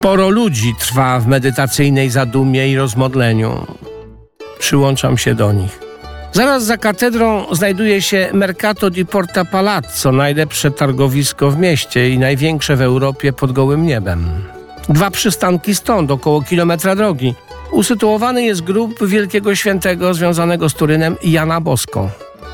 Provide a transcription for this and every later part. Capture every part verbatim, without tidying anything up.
Sporo ludzi trwa w medytacyjnej zadumie i rozmodleniu. Przyłączam się do nich. Zaraz za katedrą znajduje się Mercato di Porta Palazzo, najlepsze targowisko w mieście i największe w Europie pod gołym niebem. Dwa przystanki stąd, około kilometra drogi, usytuowany jest grób wielkiego świętego związanego z Turynem Jana Bosco.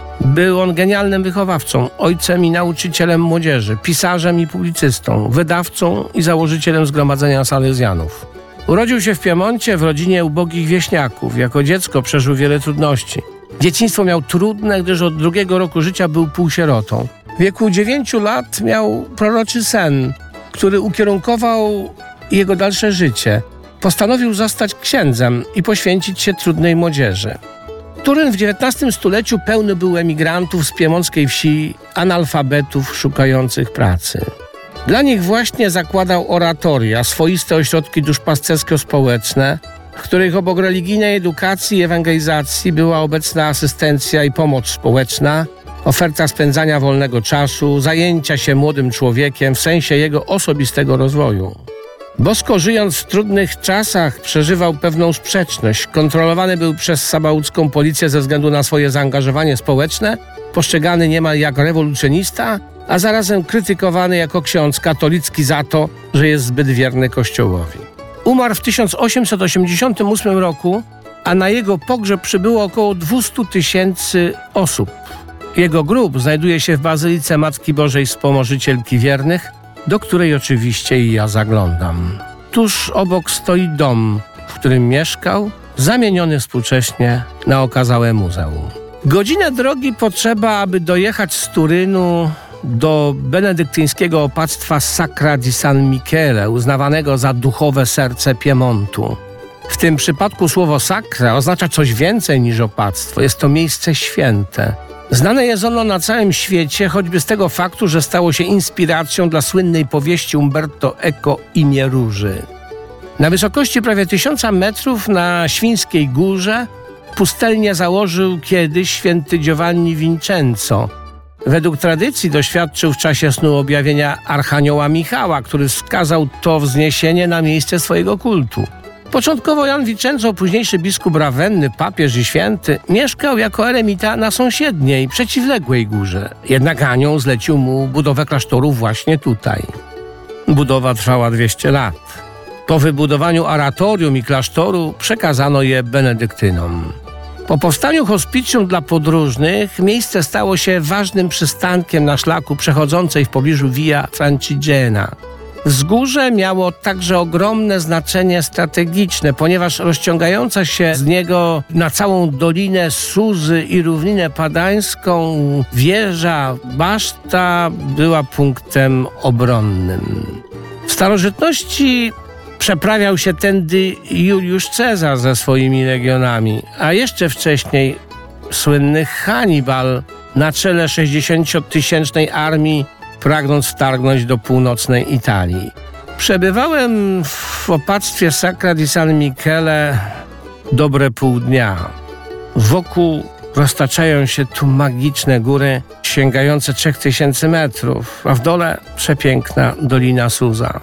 Był on genialnym wychowawcą, ojcem i nauczycielem młodzieży, pisarzem i publicystą, wydawcą i założycielem Zgromadzenia Salezjanów. Urodził się w Piemoncie w rodzinie ubogich wieśniaków. Jako dziecko przeżył wiele trudności. Dzieciństwo miał trudne, gdyż od drugiego roku życia był półsierotą. W wieku dziewięciu lat miał proroczy sen, który ukierunkował jego dalsze życie. Postanowił zostać księdzem i poświęcić się trudnej młodzieży. Turyn w dziewiętnastym stuleciu pełny był emigrantów z piemonckiej wsi, analfabetów szukających pracy. Dla nich właśnie zakładał oratoria, swoiste ośrodki duszpastersko-społeczne, w których obok religijnej edukacji i ewangelizacji była obecna asystencja i pomoc społeczna, oferta spędzania wolnego czasu, zajęcia się młodym człowiekiem w sensie jego osobistego rozwoju. Bosco, żyjąc w trudnych czasach, przeżywał pewną sprzeczność. Kontrolowany był przez sabaucką policję ze względu na swoje zaangażowanie społeczne, postrzegany niemal jak rewolucjonista, a zarazem krytykowany jako ksiądz katolicki za to, że jest zbyt wierny Kościołowi. Umarł w tysiąc osiemset osiemdziesiątym ósmym roku, a na jego pogrzeb przybyło około dwieście tysięcy osób. Jego grób znajduje się w Bazylice Matki Bożej Wspomożycielki Wiernych, do której oczywiście i ja zaglądam. Tuż obok stoi dom, w którym mieszkał, zamieniony współcześnie na okazałe muzeum. Godzinę drogi potrzeba, aby dojechać z Turynu do benedyktyńskiego opactwa Sacra di San Michele, uznawanego za duchowe serce Piemontu. W tym przypadku słowo sacra oznacza coś więcej niż opactwo. Jest to miejsce święte. Znane jest ono na całym świecie, choćby z tego faktu, że stało się inspiracją dla słynnej powieści Umberto Eco Imię Róży. Na wysokości prawie tysiąca metrów na Świńskiej Górze pustelnię założył kiedyś święty Giovanni Vincenzo. Według tradycji doświadczył w czasie snu objawienia Archanioła Michała, który wskazał to wzniesienie na miejsce swojego kultu. Początkowo Jan Vincenzo, późniejszy biskup Rawenny, papież i święty, mieszkał jako eremita na sąsiedniej, przeciwległej górze. Jednak anioł zlecił mu budowę klasztoru właśnie tutaj. Budowa trwała dwieście lat. Po wybudowaniu oratorium i klasztoru przekazano je benedyktynom. Po powstaniu hospicjum dla podróżnych miejsce stało się ważnym przystankiem na szlaku przechodzącej w pobliżu Via Francigena. Wzgórze miało także ogromne znaczenie strategiczne, ponieważ rozciągająca się z niego na całą Dolinę Suzy i Równinę Padańską wieża, baszta była punktem obronnym. W starożytności przeprawiał się tędy Juliusz Cezar ze swoimi legionami, a jeszcze wcześniej słynny Hannibal na czele sześćdziesięciotysięcznej armii, pragnąc wtargnąć do północnej Italii. Przebywałem w opactwie Sacra di San Michele dobre pół dnia. Wokół roztaczają się tu magiczne góry sięgające trzech tysięcy metrów, a w dole przepiękna Dolina Suza.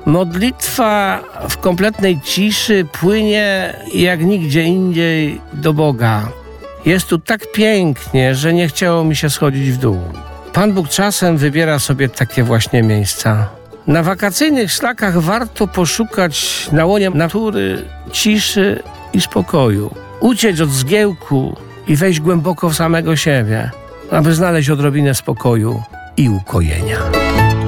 Modlitwa w kompletnej ciszy płynie jak nigdzie indziej do Boga. Jest tu tak pięknie, że nie chciało mi się schodzić w dół. Pan Bóg czasem wybiera sobie takie właśnie miejsca. Na wakacyjnych szlakach warto poszukać na łonie natury ciszy i spokoju. Uciec od zgiełku i wejść głęboko w samego siebie, aby znaleźć odrobinę spokoju i ukojenia.